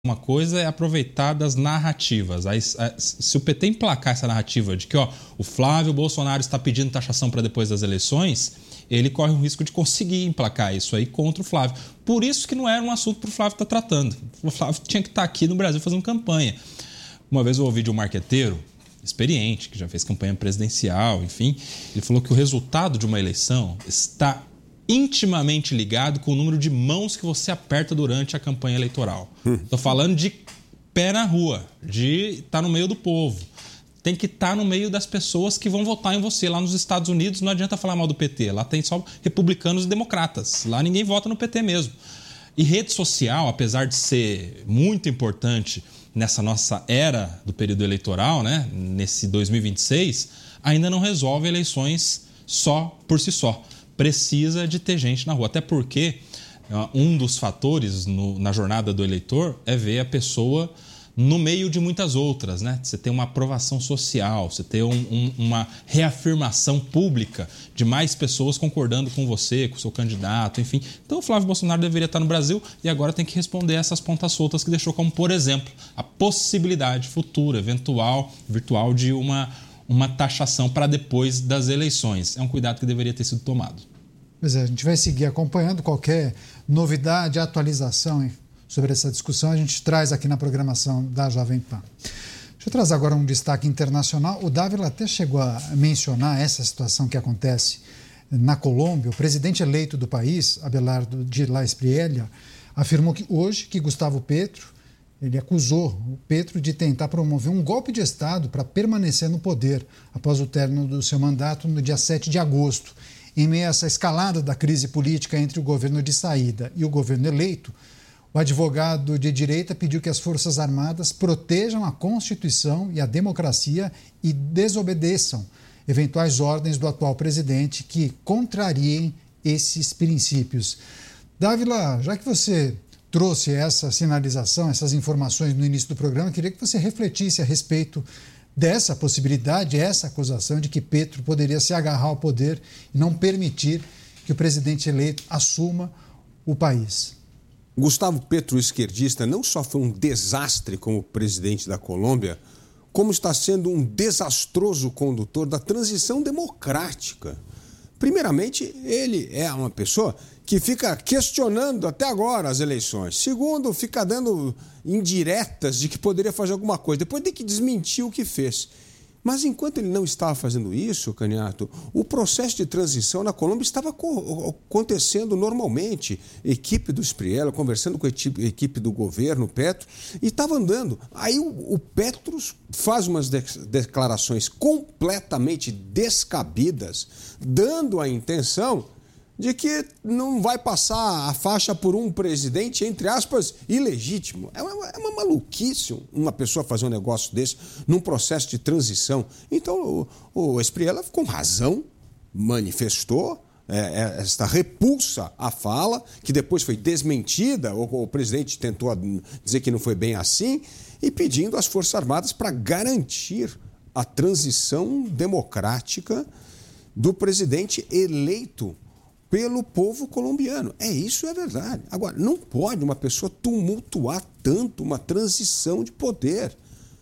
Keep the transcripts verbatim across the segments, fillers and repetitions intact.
Uma coisa é aproveitar das narrativas. Aí, se o P T emplacar essa narrativa de que ó, o Flávio Bolsonaro está pedindo taxação para depois das eleições, ele corre o risco de conseguir emplacar isso aí contra o Flávio. Por isso que não era um assunto para o Flávio estar tratando. O Flávio tinha que estar aqui no Brasil fazendo campanha. Uma vez eu ouvi de um marqueteiro experiente, que já fez campanha presidencial, enfim, ele falou que o resultado de uma eleição está intimamente ligado com o número de mãos que você aperta durante a campanha eleitoral. Estou falando de pé na rua, de estar no meio do povo. Tem que estar no meio das pessoas que vão votar em você. Lá nos Estados Unidos não adianta falar mal do P T. Lá tem só republicanos e democratas. Lá ninguém vota no P T mesmo. E rede social, apesar de ser muito importante nessa nossa era do período eleitoral, né, nesse dois mil e vinte e seis, ainda não resolve eleições só por si só. Precisa de ter gente na rua. Até porque uh, um dos fatores no, na jornada do eleitor é ver a pessoa no meio de muitas outras, né? Você tem uma aprovação social, você tem um, um, uma reafirmação pública de mais pessoas concordando com você, com o seu candidato, enfim. Então o Flávio Bolsonaro deveria estar no Brasil e agora tem que responder essas pontas soltas que deixou, como, por exemplo, a possibilidade futura, eventual, virtual de uma, uma taxação para depois das eleições. É um cuidado que deveria ter sido tomado. Pois é, a gente vai seguir acompanhando qualquer novidade, atualização, hein? Sobre essa discussão, a gente traz aqui na programação da Jovem Pan. Deixa eu trazer agora um destaque internacional. O Dávila até chegou a mencionar essa situação que acontece na Colômbia. O presidente eleito do país, Abelardo de la Espriella, afirmou que hoje que Gustavo Petro, ele acusou o Petro de tentar promover um golpe de Estado para permanecer no poder após o término do seu mandato no dia sete de agosto. Em meio a essa escalada da crise política entre o governo de saída e o governo eleito, o advogado de direita pediu que as Forças Armadas protejam a Constituição e a democracia e desobedeçam eventuais ordens do atual presidente que contrariem esses princípios. Dávila, já que você trouxe essa sinalização, essas informações no início do programa, eu queria que você refletisse a respeito dessa possibilidade, essa acusação de que Petro poderia se agarrar ao poder e não permitir que o presidente eleito assuma o país. Gustavo Petro, esquerdista, não só foi um desastre como presidente da Colômbia, como está sendo um desastroso condutor da transição democrática. Primeiramente, ele é uma pessoa que fica questionando até agora as eleições. Segundo, fica dando indiretas de que poderia fazer alguma coisa. Depois tem que desmentir o que fez. Mas enquanto ele não estava fazendo isso, Caniato, o processo de transição na Colômbia estava acontecendo normalmente. Equipe do Espriella conversando com a equipe do governo, Petro, e estava andando. Aí o Petro faz umas declarações completamente descabidas, dando a intenção de que não vai passar a faixa por um presidente, entre aspas, ilegítimo. É uma, é uma maluquice uma pessoa fazer um negócio desse num processo de transição. Então, o, o Espriella, com razão, manifestou é, esta repulsa à fala, que depois foi desmentida, o, o presidente tentou dizer que não foi bem assim, e pedindo às Forças Armadas para garantir a transição democrática do presidente eleito pelo povo colombiano. É isso, é verdade. Agora, não pode uma pessoa tumultuar tanto uma transição de poder.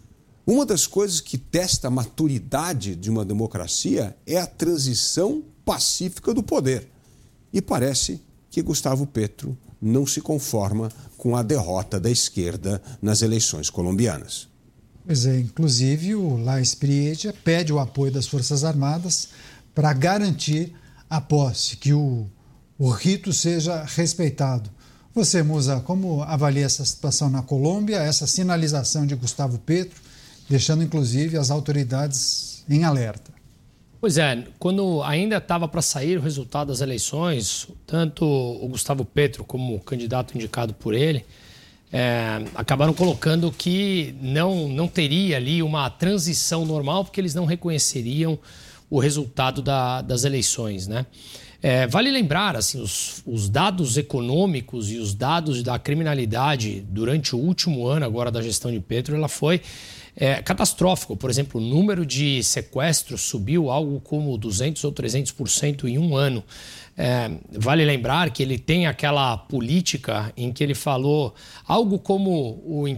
Uma das coisas que testa a maturidade de uma democracia é a transição pacífica do poder. E parece que Gustavo Petro não se conforma com a derrota da esquerda nas eleições colombianas. Pois é, inclusive o La Espriella pede o apoio das Forças Armadas para garantir a posse, que o, o rito seja respeitado. Você, Musa, como avalia essa situação na Colômbia, essa sinalização de Gustavo Petro, deixando inclusive as autoridades em alerta? Pois é, quando ainda estava para sair o resultado das eleições, tanto o Gustavo Petro como o candidato indicado por ele, é, acabaram colocando que não, não teria ali uma transição normal, porque eles não reconheceriam o resultado da, das eleições, né? É, vale lembrar, assim, os, os dados econômicos e os dados da criminalidade durante o último ano agora da gestão de Petro, ela foi é, catastrófico. Por exemplo, o número de sequestros subiu algo como duzentos ou trezentos por cento em um ano. É, vale lembrar que ele tem aquela política em que ele falou algo como o